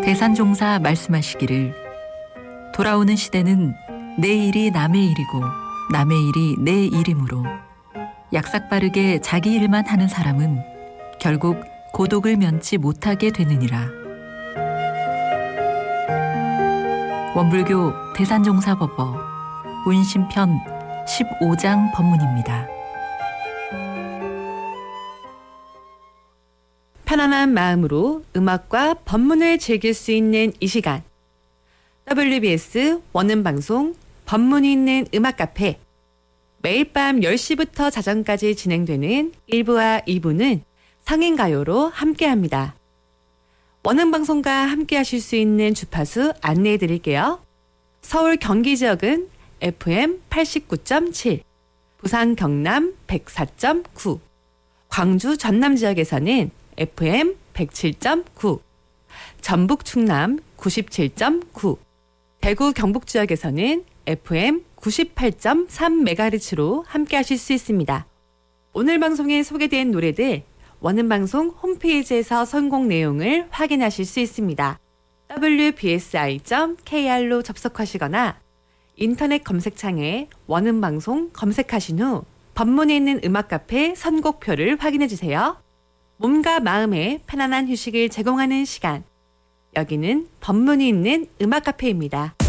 대산종사 말씀하시기를 돌아오는 시대는 내 일이 남의 일이고 남의 일이 내 일이므로 약삭빠르게 자기 일만 하는 사람은 결국 고독을 면치 못하게 되느니라. 원불교 대산종사법어 운심편 15장 법문입니다. 편안한 마음으로 음악과 법문을 즐길 수 있는 이 시간. WBS 원음방송 법문이 있는 음악 카페. 매일 밤 10시부터 자정까지 진행되는 1부와 2부는 성인가요로 함께합니다. 원음방송과 함께하실 수 있는 주파수 안내해 드릴게요. 서울 경기 지역은 FM 89.7, 부산 경남 104.9, 광주 전남 지역에서는 FM 107.9, 전북 충남 97.9, 대구 경북 지역에서는 FM 98.3MHz로 함께하실 수 있습니다. 오늘 방송에 소개된 노래들 원음방송 홈페이지에서 선곡 내용을 확인하실 수 있습니다. wbsi.kr로 접속하시거나 인터넷 검색창에 원음방송 검색하신 후 법문에 있는 음악 카페 선곡표를 확인해주세요. 몸과 마음에 편안한 휴식을 제공하는 시간. 여기는 법문이 있는 음악 카페입니다.